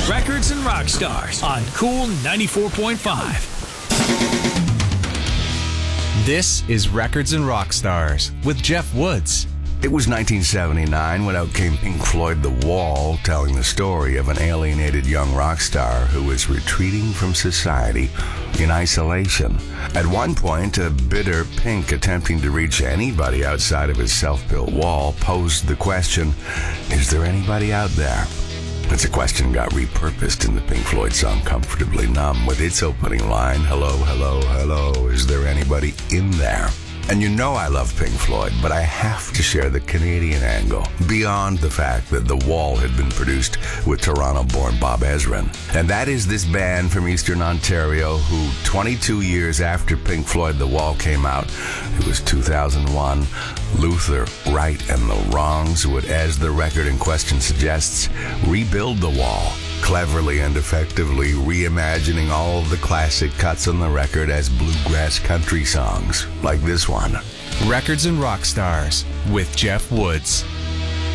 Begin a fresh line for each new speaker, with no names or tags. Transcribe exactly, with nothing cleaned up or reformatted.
Records and Rock Stars on Cool ninety-four point five.
This is Records and Rock Stars with Jeff Woods.
It was nineteen seventy-nine when out came Pink Floyd The Wall, telling the story of an alienated young rock star who was retreating from society in isolation. At one point, a bitter Pink attempting to reach anybody outside of his self-built wall posed the question, is there anybody out there? It's a question got repurposed in the Pink Floyd song Comfortably Numb with its opening line, hello, hello, hello, is there anybody in there? And you know I love Pink Floyd, but I have to share the Canadian angle, beyond the fact that The Wall had been produced with Toronto-born Bob Ezrin. And that is this band from Eastern Ontario who, twenty-two years after Pink Floyd The Wall came out, it was two thousand one, Luther, Wright, and the Wrongs would, as the record in question suggests, rebuild The Wall, cleverly and effectively reimagining all of the classic cuts on the record as bluegrass country songs, like this one.
Records and Rock Stars with Jeff Woods.